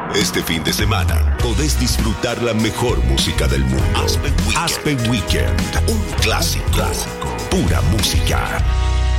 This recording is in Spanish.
Este fin de semana podés disfrutar la mejor música del mundo. Aspen Weekend, un clásico. Pura música.